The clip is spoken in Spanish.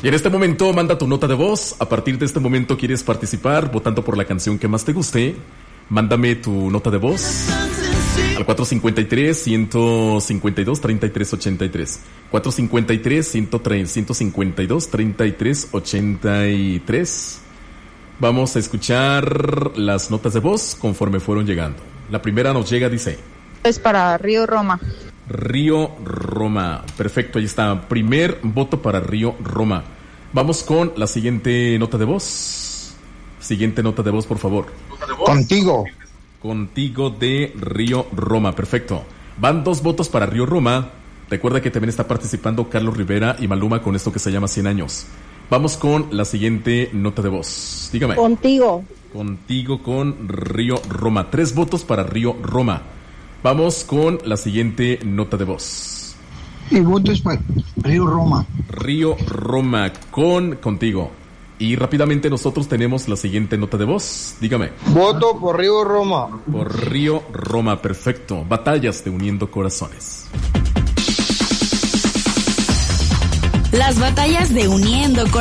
Y en este momento manda tu nota de voz. A partir de este momento quieres participar votando por la canción que más te guste. Mándame tu nota de voz al 453-152-3383. 453-152-3383. Vamos a escuchar las notas de voz conforme fueron llegando. La primera nos llega, dice... Es para Río Roma. Río Roma. Perfecto, ahí está. Primer voto para Río Roma. Vamos con la siguiente nota de voz. Siguiente nota de voz, por favor. Contigo. Contigo de Río Roma. Perfecto. Van 2 votos para Río Roma. Recuerda que también está participando Carlos Rivera y Maluma con esto que se llama 100 años. Vamos con la siguiente nota de voz. Dígame. Contigo. Contigo con Río Roma. 3 votos para Río Roma. Vamos con la siguiente nota de voz. Mi voto es para Río Roma. Río Roma con Contigo. Y rápidamente nosotros tenemos la siguiente nota de voz. Dígame. Voto por Río Roma. Por Río Roma, perfecto. Batallas de Uniendo Corazones. Las batallas de Uniendo Corazones.